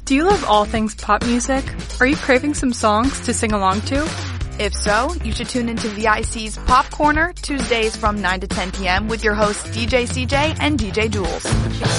Do you love all things pop music? Are you craving some songs to sing along to? If so, you should tune into VIC's Pop Corner Tuesdays from 9 to 10 p.m. with your hosts DJ CJ and DJ Jules.